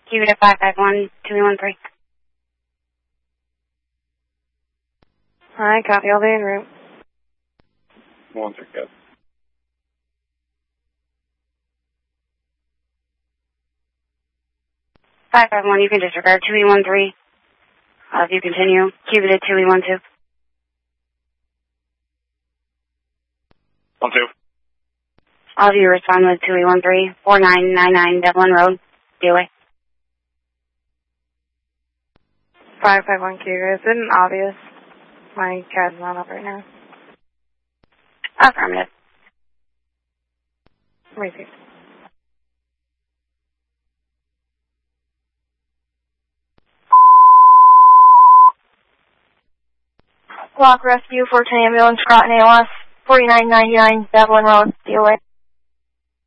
Cubic at 551 213. Hi, copy, I'll be en route. 1 3 Cap. You can disregard 2813. If you continue, Cubic at 2812. 1 2. All of you respond with 2813 4999 Devlin Road, DOA. 551 Cubic, is it an obvious? My CAD's not up right now. Affirmative. Received. Block Rescue 410 Ambulance, Groton ALS, 4999 Devlin Road, DOA.